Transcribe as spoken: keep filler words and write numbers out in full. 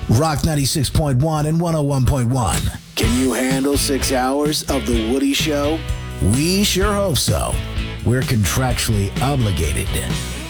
Rock ninety-six point one and one oh one point one. Can you handle six hours of The Woody Show? We sure hope so. We're contractually obligated.